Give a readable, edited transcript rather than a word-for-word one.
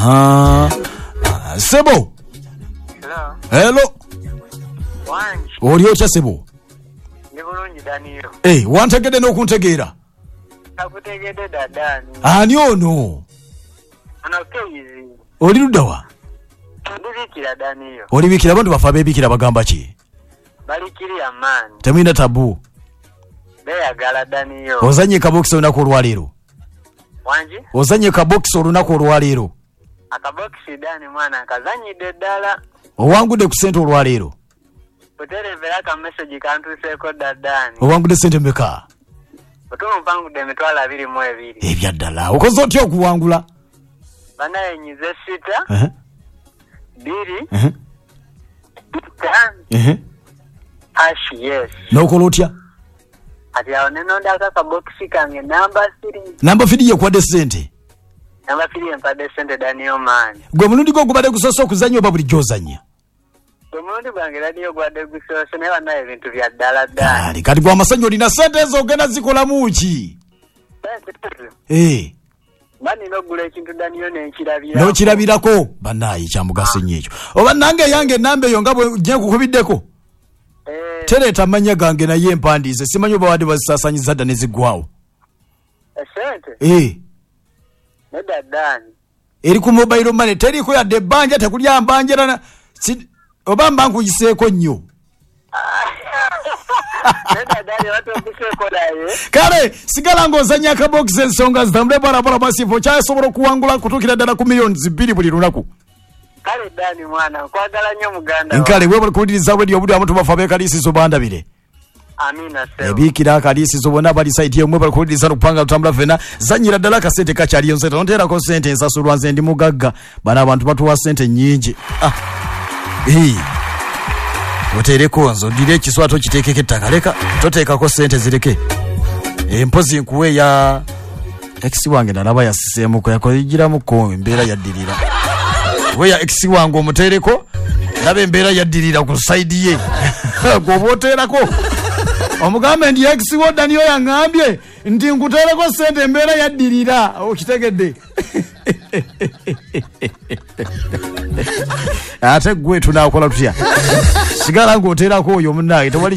Sebo. Hello. Wanji. Oli otya Sebo? Ni bulungi Daniyo. Wantegedde n'okuntegeera. Nakutegedde dadani. Ani ono? Ono Keizi. Oli ludda wa? Ndibikira Daniyo. Olibikira abantu bafa beebikira bagamba ki? Balikiri amani. Temwina tabu. Beyagala Daniyo. Ozanye kabokisi olunaku olwaleero. Wanji? Ozanye kabokisi olunaku olwaleero. Akabokisi Dani mwana kazanyidde ddala. Owangudde ku ssente olwaleero. Buterevera ka message kantuseeko dadani. Owangudde ssente mmeka? Otumpangudde emitwalo 22. Ebyaddala. Okoze otya okuwangula? Banaye nyize sita. Biri. Yes. N'okola otya? Ati awo nenondako akabokisi kange namba 3. Namba 3 yekuwadde ssente? Namba 3 empadde ssente Daniyo maani. Gwe mulundi gwo gubadde gusoose okuzannya oba bulijjo ozannya? Gwe mulundi gwange Daniyo gwadde gusoose naye banaye ebintu bya ddala ddala. Kati gwa masanyu olina ssente ezo ogenda zikolamu ki? Banina okugula ekintu Daniyo n'enkirabirako. N'okirabirako bannaaye kyamugaso nnyo ekyo. Oba nange eyange ennamba eyo nga bwe gye nkukubiddeko? Tereeta amanya gange naye empandiise simanyi oba wadde bazisaasanyiza dda ne ziggwawo. Esente? Nedda ddaani. Eri ku mobile money teriko yadde ebbanja tekulya mbanjera oba mba nkuyiseeko nnyo. Kale sigala ng'ozanya akabokisi ensonga zitambule bwalabwala bwasifo kyasobola okuwangula kutuukira ddala ku millions 2 buli lunaku. Kale Dani mwana nkwagala nnyo muganda. Nkale weebale kuwuliriza bwe obudde amuntu bafa beekaliisizo bandabire. Amina sebo. Ebiikira akaliisizo bonna bali site yemwe bali kuwuliriza okupanga lutambula ffenna zanyira ddala akasente kakyaliyo nsente nonteerako ssente ensasulwa nze ndi mugagga bano abantu batuwa ssente nnyingi. Oteereko nzo ddira ekiswato kiteekeko ettaka leka toteekako ssente zireke. Empozi nkuwe ya ex wange nalaba yasiseemuko yakogiramuko embeera yaddirira. We ya ex wange omuteereko naba embeera yaddirira ku side ye. Gwoba oteerako omugambe ndi ex wo Daniyo yaŋŋambye nti nkuteereko ssente embeera yaddirira okitegedde. Ate gwe tunaakola tutya? Sigala ng'oteerako oyo munnange tewali